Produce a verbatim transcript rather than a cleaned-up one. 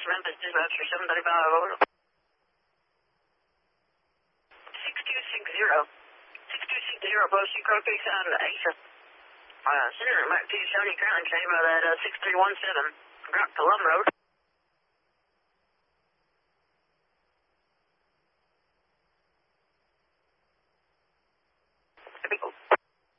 West Memphis dispatcher seven thirty-five, over. six two six zero. six two six zero, posting Crow Creek Sound, Asia. Uh, Senator Mike P. Shoney currently trained by that uh, six three one seven. Rock to Lum Road.